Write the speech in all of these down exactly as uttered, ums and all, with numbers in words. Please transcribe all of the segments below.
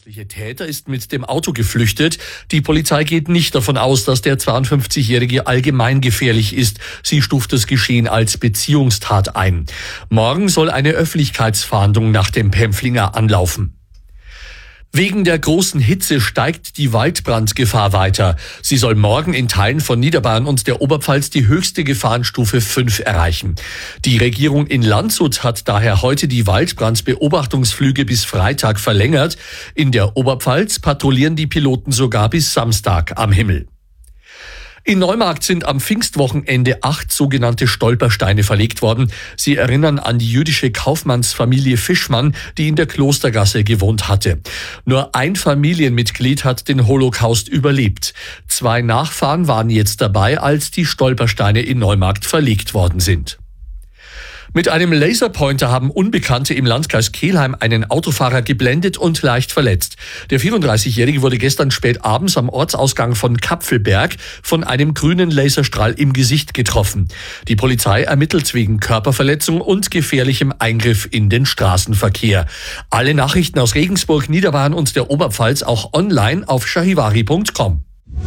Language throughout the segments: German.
mutmaßliche Täter ist mit dem Auto geflüchtet. Die Polizei geht nicht davon aus, dass der zweiundfünfzigjährige allgemein gefährlich ist. Sie stuft das Geschehen als Beziehungstat ein. Morgen soll eine Öffentlichkeitsfahndung nach dem Pempflinger anlaufen. Wegen der großen Hitze steigt die Waldbrandgefahr weiter. Sie soll morgen in Teilen von Niederbayern und der Oberpfalz die höchste Gefahrenstufe fünf erreichen. Die Regierung in Landshut hat daher heute die Waldbrandbeobachtungsflüge bis Freitag verlängert. In der Oberpfalz patrouillieren die Piloten sogar bis Samstag am Himmel. In Neumarkt sind am Pfingstwochenende acht sogenannte Stolpersteine verlegt worden. Sie erinnern an die jüdische Kaufmannsfamilie Fischmann, die in der Klostergasse gewohnt hatte. Nur ein Familienmitglied hat den Holocaust überlebt. Zwei Nachfahren waren jetzt dabei, als die Stolpersteine in Neumarkt verlegt worden sind. Mit einem Laserpointer haben Unbekannte im Landkreis Kelheim einen Autofahrer geblendet und leicht verletzt. Der vierunddreißigjährige wurde gestern spät abends am Ortsausgang von Kapfelberg von einem grünen Laserstrahl im Gesicht getroffen. Die Polizei ermittelt wegen Körperverletzung und gefährlichem Eingriff in den Straßenverkehr. Alle Nachrichten aus Regensburg, Niederbayern und der Oberpfalz auch online auf charivari punkt com.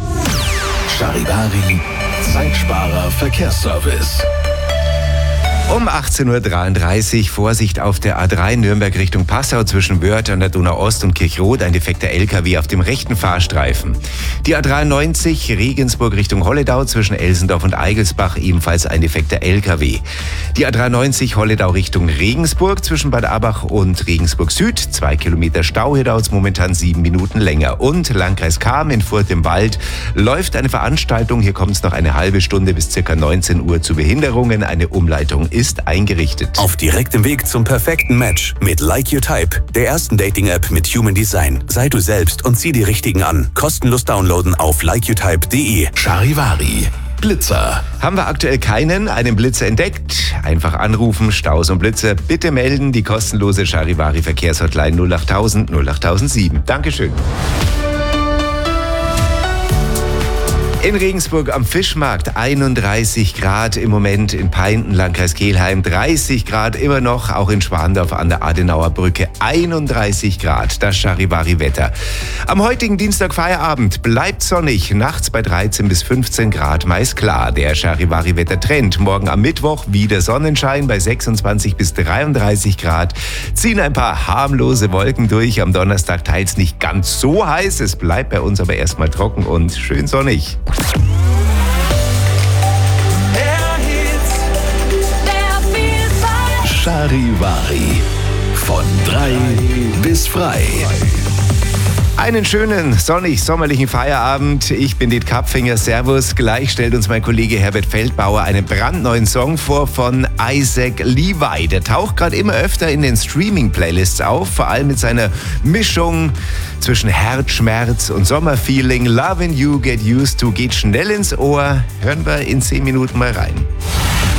Charivari, Zeitsparer Verkehrsservice. Um achtzehn Uhr dreiunddreißig, Vorsicht auf der A drei Nürnberg Richtung Passau zwischen Wörth an der Donau-Ost und Kirchroth, ein defekter L K W auf dem rechten Fahrstreifen. Die A dreiundneunzig Regensburg Richtung Holledau zwischen Elsendorf und Eigelsbach, ebenfalls ein defekter L K W. Die A dreiundneunzig Holledau Richtung Regensburg zwischen Bad Abach und Regensburg Süd, zwei Kilometer Stau, hier dauert es momentan sieben Minuten länger. Und Landkreis Cham in Furth im Wald läuft eine Veranstaltung, hier kommt es noch eine halbe Stunde bis circa neunzehn Uhr zu Behinderungen, eine Umleitung ist eingerichtet. Auf direktem Weg zum perfekten Match mit Like Your Type, der ersten Dating-App mit Human Design. Sei du selbst und zieh die Richtigen an. Kostenlos downloaden auf like your type punkt de. Charivari. Blitzer. Haben wir aktuell keinen, einen Blitzer entdeckt? Einfach anrufen, Staus und Blitzer. Bitte melden, die kostenlose Charivari Verkehrshotline null achttausend null achttausendsieben. Dankeschön. In Regensburg am Fischmarkt einunddreißig Grad im Moment, in Peinten, Landkreis Kelheim dreißig Grad immer noch, auch in Schwandorf an der Adenauer Brücke einunddreißig Grad, das Charivari-Wetter. Am heutigen Dienstag Feierabend bleibt sonnig, nachts bei dreizehn bis fünfzehn Grad, meist klar. Der Charivari-Wetter-Trend, morgen am Mittwoch wieder Sonnenschein bei sechsundzwanzig bis dreiunddreißig Grad, ziehen ein paar harmlose Wolken durch, am Donnerstag teils nicht ganz so heiß, es bleibt bei uns aber erstmal trocken und schön sonnig. Charivari. Von drei bis frei. Einen schönen, sonnig-sommerlichen Feierabend. Ich bin Diet Kapfinger. Servus. Gleich stellt uns mein Kollege Herbert Feldbauer einen brandneuen Song vor von Isaac Levi. Der taucht gerade immer öfter in den Streaming-Playlists auf, vor allem mit seiner Mischung zwischen Herzschmerz und Sommerfeeling. Lovin' You, Get Used To geht schnell ins Ohr. Hören wir in zehn Minuten mal rein.